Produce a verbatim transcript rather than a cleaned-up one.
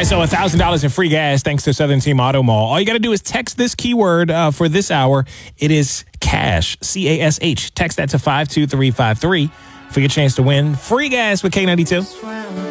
right, so one thousand dollars in free gas thanks to Southern Team Auto Mall. All you got to do is text this keyword uh, for this hour. It is cash, C A S H. Text that to five two three five three for your chance to win free gas with K ninety-two.